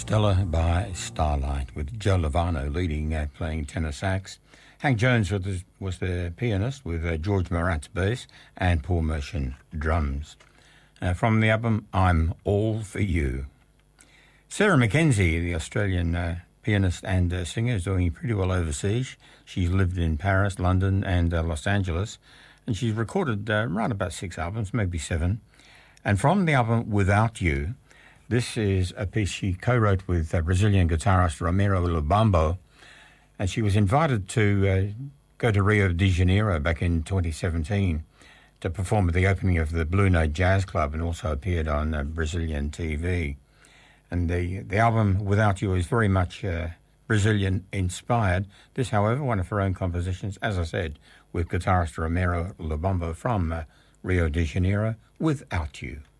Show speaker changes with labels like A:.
A: Stella by Starlight, with Joe Lovano leading, playing tenor sax. Hank Jones was the pianist, with George Marat's bass and Paul Mershon drums. From the album I'm All For You. Sarah Mackenzie, the Australian pianist and singer, is doing pretty well overseas. She's lived in Paris, London and Los Angeles, and she's recorded around about 6 albums, maybe 7. And from the album Without You, this is a piece she co-wrote with Brazilian guitarist Ramiro Lubambo, and she was invited to go to Rio de Janeiro back in 2017 to perform at the opening of the Blue Note Jazz Club, and also appeared on Brazilian TV. And the album Without You is very much Brazilian inspired. This, however, one of her own compositions, as I said, with guitarist Ramiro Lubambo from Rio de Janeiro, Without You.